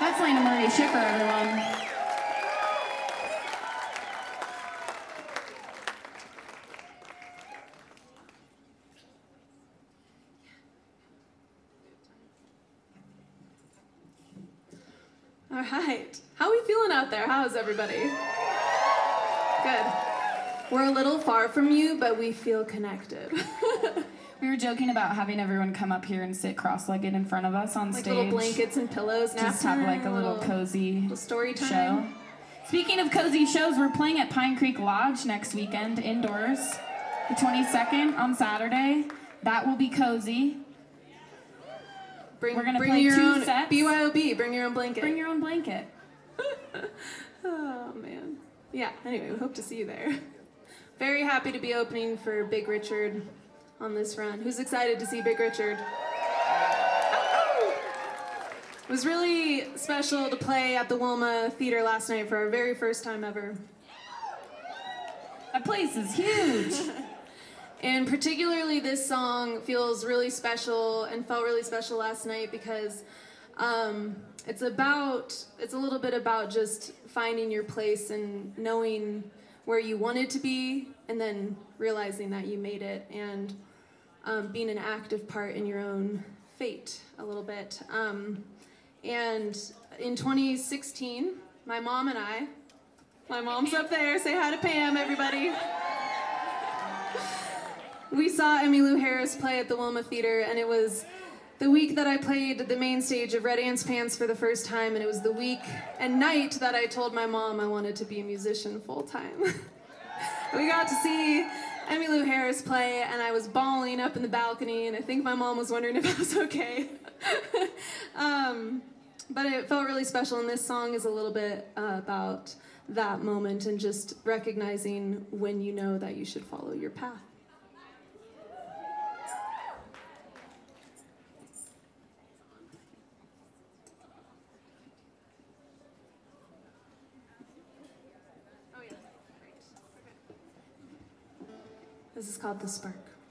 That's Lena Marie Schiffer, everyone. All right. How are we feeling out there? How's everybody? Good. We're a little far from you, but we feel connected. We were joking about having everyone come up here and sit cross-legged in front of us on stage. Like little blankets and pillows. Just have like a little cozy story time. show. Speaking of cozy shows, we're playing at Pine Creek Lodge next weekend, indoors. The 22nd on Saturday. That will be cozy. We're going to play two sets. BYOB, bring your own blanket. Bring your own blanket. Oh, man. Yeah, anyway, we hope to see you there. Very happy to be opening for Big Richard on this run. Who's excited to see Big Richard? It was really special to play at the Wilma Theater last night for our very first time ever. That place is huge. And particularly this song feels really special and felt really special last night because it's a little bit about just finding your place and knowing where you wanted to be and then realizing that you made it and being an active part in your own fate a little bit. And in 2016, my mom's up there, say hi to Pam, everybody. We saw Emmylou Harris play at the Wilma Theater, and it was the week that I played the main stage of Red Ants Pants for the first time, and it was the week and night that I told my mom I wanted to be a musician full-time. We got to see Emmylou Harris play, and I was bawling up in the balcony, and I think my mom was wondering if I was okay. But it felt really special, and this song is a little bit about that moment and just recognizing when you know that you should follow your path. This is called The Spark.